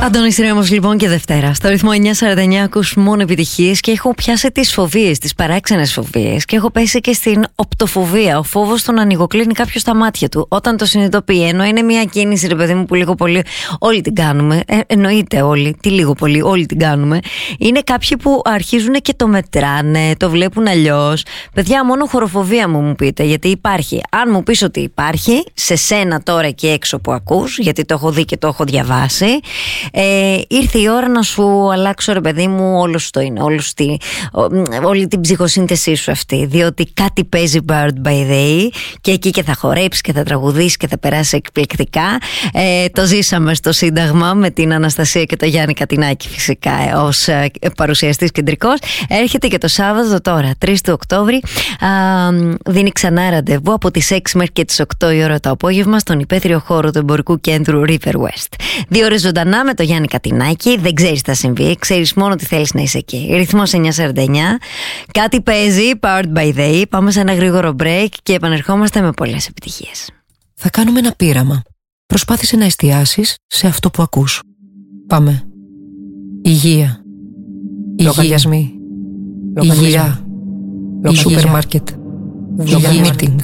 Αντώνης Ρέμος λοιπόν και Δευτέρα. Στο ρυθμό 949 ακούς μόνο επιτυχίες και έχω πιάσει τις φοβίες, τις παράξενες φοβίες και έχω πέσει και στην οπτοφοβία. Ο φόβος στο να ανοιγοκλίνει κάποιος τα μάτια του όταν το συνειδητοποιεί. Ενώ είναι μια κίνηση, ρε παιδί μου, που λίγο πολύ όλοι την κάνουμε. Εννοείται όλοι, τι λίγο πολύ, όλοι την κάνουμε. Είναι κάποιοι που αρχίζουν και το μετράνε, το βλέπουν αλλιώς. Παιδιά, μόνο χωροφοβία μου πείτε, γιατί υπάρχει. Αν μου πεις ότι υπάρχει, σε σένα τώρα και έξω που ακούς, γιατί το έχω δει και το έχω διαβάσει. Ήρθε η ώρα να σου αλλάξω, ρε παιδί μου, όλη την ψυχοσύνθεσή σου αυτή. Διότι κάτι παίζει Bird by Day και εκεί και θα χορέψεις και θα τραγουδήσεις και θα περάσει εκπληκτικά. Το ζήσαμε στο Σύνταγμα με την Αναστασία και το Γιάννη Κατινάκη, φυσικά, ως παρουσιαστής κεντρικός. Έρχεται και το Σάββατο τώρα, 3 του Οκτώβρη. Δίνει ξανά ραντεβού από τις 6 μέχρι και τις 8 η ώρα το απόγευμα στον υπαίθριο χώρο του εμπορικού κέντρου River West. 2 ώρες ζωντανά με το Γιάννη Κατινάκη. Δεν ξέρεις τι θα συμβεί, ξέρεις μόνο ότι θέλεις να είσαι εκεί. Ρυθμός 949. Κάτι παίζει, Powered by Day. Πάμε σε ένα γρήγορο break και επανερχόμαστε με πολλές επιτυχίες. Θα κάνουμε ένα πείραμα. Προσπάθησε να εστιάσεις σε αυτό που ακούς. Πάμε. Υγεία. Λογαριασμοί. Υγεία. Σούπερ μάρκετ. Meeting.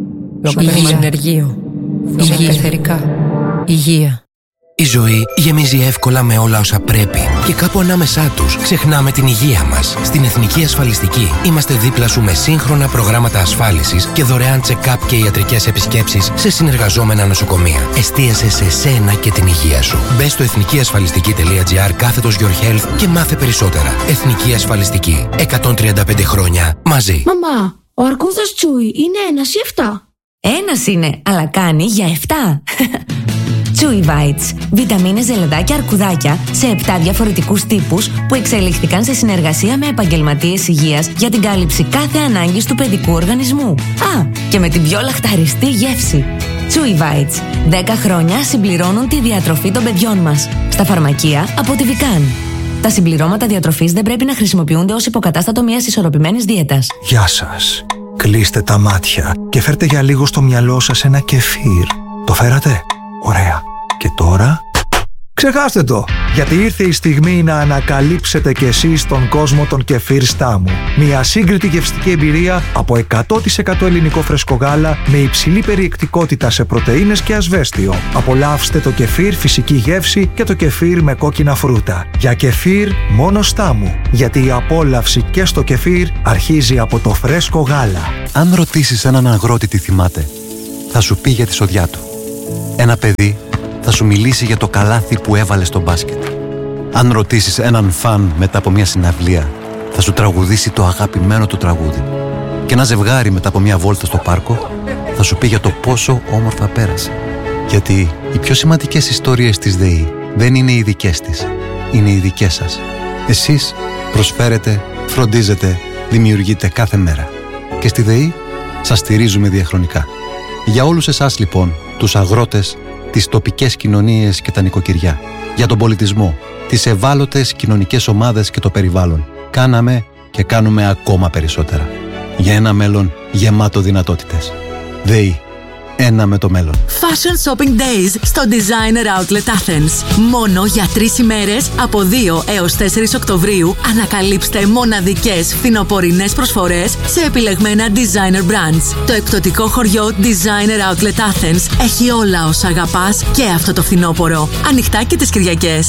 Συνεργείο. Πεθερικά. Υγεία. Η ζωή γεμίζει εύκολα με όλα όσα πρέπει και κάπου ανάμεσά τους ξεχνάμε την υγεία μας. Στην Εθνική Ασφαλιστική είμαστε δίπλα σου με σύγχρονα προγράμματα ασφάλισης και δωρεάν check-up και ιατρικές επισκέψεις σε συνεργαζόμενα νοσοκομεία. Εστίασε σε σένα και την υγεία σου. Μπες στο εθνικιασφαλιστική.gr/your health και μάθε περισσότερα. Εθνική Ασφαλιστική. 135 χρόνια μαζί. Μαμά, ο αρκούδας Τσούι είναι 1 ή 7? 1 είναι, αλλά κάνει για 7. Chewy Bites. Βιταμίνες, ζελεδάκια, αρκουδάκια σε 7 διαφορετικούς τύπους που εξελίχθηκαν σε συνεργασία με επαγγελματίες υγείας για την κάλυψη κάθε ανάγκης του παιδικού οργανισμού. Και με την πιο λαχταριστή γεύση. Chewy Bites. 10 χρόνια συμπληρώνουν τη διατροφή των παιδιών μας. Στα φαρμακεία από τη Vican. Τα συμπληρώματα διατροφής δεν πρέπει να χρησιμοποιούνται ως υποκατάστατο μιας ισορροπημένης δίαιτας. Γεια σας. Κλείστε τα μάτια και φέρτε για λίγο στο μυαλό σας ένα κεφίρ. Το φέρατε? Ωραία. Και τώρα? Ξεχάστε το! Γιατί ήρθε η στιγμή να ανακαλύψετε κι εσείς τον κόσμο των κεφίρ Στάμου. Μια σύγκριτη γευστική εμπειρία από 100% ελληνικό φρεσκογάλα με υψηλή περιεκτικότητα σε πρωτεΐνες και ασβέστιο. Απολαύστε το κεφίρ φυσική γεύση και το κεφίρ με κόκκινα φρούτα. Για κεφίρ μόνο Στάμου. Γιατί η απόλαυση και στο κεφίρ αρχίζει από το φρέσκο γάλα. Αν ρωτήσεις έναν αγρότη τι θυμάται, θα σου πει για τη σοδιά του. Ένα παιδί θα σου μιλήσει για το καλάθι που έβαλε στο μπάσκετ. Αν ρωτήσεις έναν φαν μετά από μια συναυλία, θα σου τραγουδήσει το αγαπημένο του τραγούδι. Και ένα ζευγάρι μετά από μια βόλτα στο πάρκο θα σου πει για το πόσο όμορφα πέρασε. Γιατί οι πιο σημαντικές ιστορίες της ΔΕΗ δεν είναι οι δικές της, είναι οι δικές σας. Εσείς προσφέρετε, φροντίζετε, δημιουργείτε κάθε μέρα. Και στη ΔΕΗ σας στηρίζουμε διαχρονικά. Για όλους εσάς λοιπόν, τους αγρότες, τις τοπικές κοινωνίες και τα νοικοκυριά, για τον πολιτισμό, τις ευάλωτες κοινωνικές ομάδες και το περιβάλλον, κάναμε και κάνουμε ακόμα περισσότερα. Για ένα μέλλον γεμάτο δυνατότητες. ΔΕΗ. Ένα με το μέλλον. Fashion Shopping Days στο Designer Outlet Athens. Μόνο για 3 ημέρες από 2 έως 4 Οκτωβρίου ανακαλύψτε μοναδικές φθινοπορεινές προσφορές σε επιλεγμένα designer brands. Το εκπτωτικό χωριό Designer Outlet Athens έχει όλα όσα αγαπάς και αυτό το φθινόπωρο. Ανοιχτά και τις Κυριακές.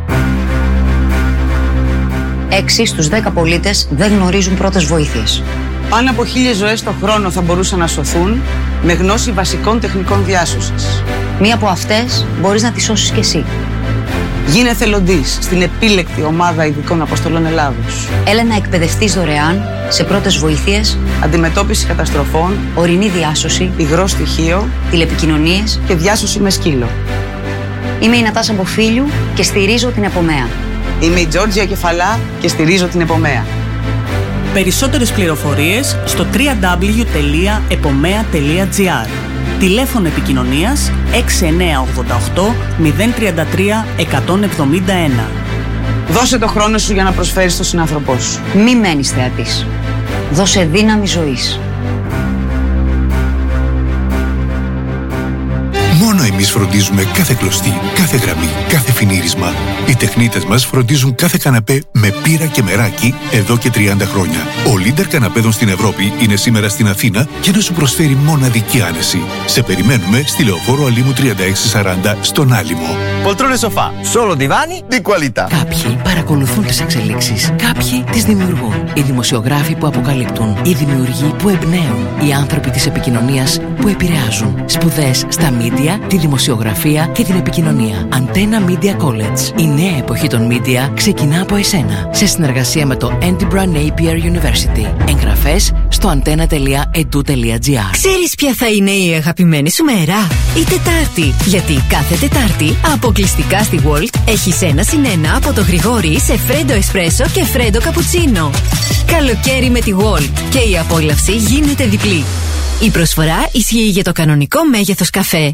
6 στους 10 πολίτες δεν γνωρίζουν πρώτες βοήθειες. Πάνω από 1.000 ζωές το χρόνο θα μπορούσαν να σωθούν με γνώση βασικών τεχνικών διάσωσης. Μία από αυτές μπορείς να τη σώσεις κι εσύ. Γίνε εθελοντής στην επίλεκτη ομάδα ειδικών αποστολών Ελλάδος. Έλα να εκπαιδευτείς δωρεάν σε πρώτες βοήθειες, αντιμετώπιση καταστροφών, ορεινή διάσωση, υγρό στοιχείο, τηλεπικοινωνίες και διάσωση με σκύλο. Είμαι η Νατάσα Μποφίλιου και στηρίζω την Επομέα. Είμαι η Τζόρτζια Κεφαλά και στηρίζω την Επομέα. Περισσότερες πληροφορίες στο www.epomea.gr. Τηλέφωνο επικοινωνίας 6988 033 171. Δώσε το χρόνο σου για να προσφέρεις στον συνάνθρωπό σου. Μη μένεις θεατής. Δώσε δύναμη ζωής. Μόνο εμείς φροντίζουμε κάθε κλωστή, κάθε γραμμή, κάθε φινίρισμα. Οι τεχνίτες μας φροντίζουν κάθε καναπέ με πύρα και μεράκι εδώ και 30 χρόνια. Ο Leader καναπέδων στην Ευρώπη είναι σήμερα στην Αθήνα για να σου προσφέρει μοναδική άνεση. Σε περιμένουμε στη Λεωφόρο Αλήμου 3640 στον Άλυμο. Poltrone sofà, solo divani di qualità. Κάποιοι παρακολουθούν τις εξελίξεις, κάποιοι τις δημιουργούν. Οι δημοσιογράφοι που αποκαλύπτουν, οι δημιουργοί που εμπνέουν, οι άνθρωποι της επικοινωνίας που επηρεάζουν. Σπουδές στα μίντια, τη δημοσιογραφία και την επικοινωνία. Antenna Media College. Η νέα εποχή των μίντια ξεκινά από εσένα. Σε συνεργασία με το Edinburgh Napier University. Εγγραφές στο antenna.edu.gr. Ξέρεις ποια θα είναι η αγαπημένη σου μέρα? Η Τετάρτη. Γιατί κάθε Τετάρτη αποκλειστικά στη Walt έχεις 1+1 από το Γρηγόρη σε φρέντο εσπρέσο και φρέντο καπουτσίνο. Καλοκαίρι με τη Walt και η απόλαυση γίνεται διπλή. Η προσφορά ισχύει για το κανονικό μέγεθος καφέ.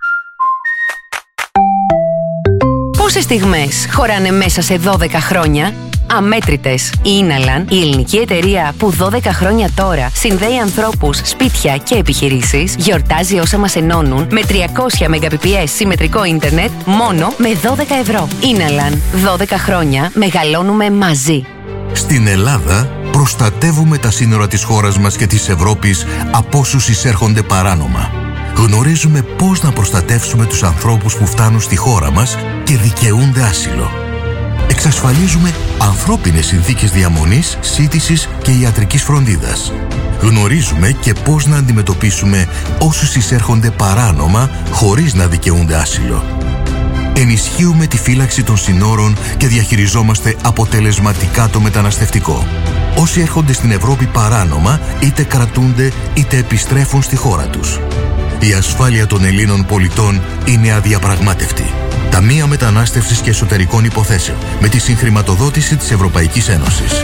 Πόσες στιγμές χωράνε μέσα σε 12 χρόνια? Αμέτρητες. Η Inalan, η ελληνική εταιρεία που 12 χρόνια τώρα συνδέει ανθρώπους, σπίτια και επιχειρήσεις, γιορτάζει όσα μας ενώνουν με 300 Mbps συμμετρικό ίντερνετ μόνο με 12 ευρώ. Inalan. 12 χρόνια μεγαλώνουμε μαζί. Στην Ελλάδα προστατεύουμε τα σύνορα της χώρας μας και της Ευρώπης από όσους εισέρχονται παράνομα. Γνωρίζουμε πώς να προστατεύσουμε τους ανθρώπους που φτάνουν στη χώρα μας και δικαιούνται άσυλο. Εξασφαλίζουμε ανθρώπινες συνθήκες διαμονής, σύντησης και ιατρικής φροντίδας. Γνωρίζουμε και πώς να αντιμετωπίσουμε όσους εισέρχονται παράνομα χωρίς να δικαιούνται άσυλο. Ενισχύουμε τη φύλαξη των συνόρων και διαχειριζόμαστε αποτελεσματικά το μεταναστευτικό. Όσοι έρχονται στην Ευρώπη παράνομα είτε κρατούνται είτε επιστρέφουν στη χώρα τους. Η ασφάλεια των Ελλήνων πολιτών είναι αδιαπραγμάτευτη. Ταμεία Μετανάστευσης και Εσωτερικών Υποθέσεων με τη συγχρηματοδότηση της Ευρωπαϊκής Ένωσης.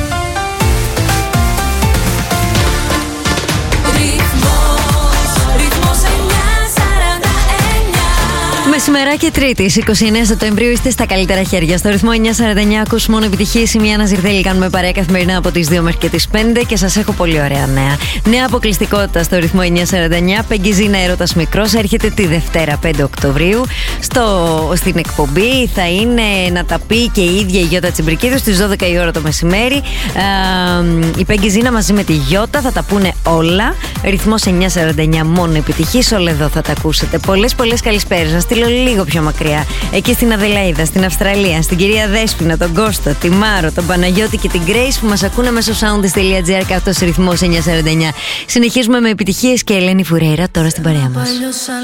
Μεσημεράκι Τρίτης, 29 Σεπτεμβρίου, είστε στα καλύτερα χέρια. Στο ρυθμό 949 ακούς μόνο επιτυχίες. Είμαι η Άννα Ζιρδέλη, κάνουμε παρέα καθημερινά από τις 2 μέχρι και τις 5 και σας έχω πολύ ωραία νέα. Νέα αποκλειστικότητα στο ρυθμό 949. Πεγκιζίνα Έρωτας Μικρός έρχεται τη Δευτέρα 5 Οκτωβρίου. Στην εκπομπή θα είναι να τα πει και η ίδια η Γιώτα Τσιμπρικίδου στις 12 η ώρα το μεσημέρι. Η Πεγκιζίνα μαζί με τη Γιώτα θα τα πούνε όλα. Ρυθμός 949 μόνο επιτυχίες. Όλα εδώ θα τα ακούσετε. Πολλές καλησπέρες. Να στείλω λίγο πιο μακριά. Εκεί στην Αδελαίδα, στην Αυστραλία, στην κυρία Δέσποινα, τον Κώστα, τη Μάρο, τον Παναγιώτη και την Grace που μας ακούνε μέσω soundis.gr κάτω ρυθμός 949. Συνεχίζουμε με επιτυχίες και Ελένη Φουρέιρα τώρα στην παρέα μας.